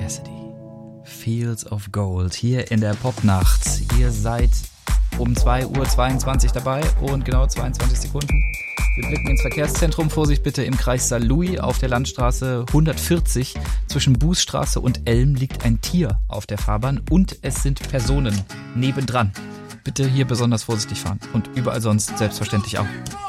Cassidy. Fields of Gold hier in der Popnacht. Ihr seid um 2:22 Uhr dabei und genau 22 Sekunden. Wir blicken ins Verkehrszentrum. Vorsicht bitte im Kreis Saarlouis auf der Landstraße 140. Zwischen Bußstraße und Elm liegt ein Tier auf der Fahrbahn und es sind Personen nebendran. Bitte hier besonders vorsichtig fahren und überall sonst selbstverständlich auch.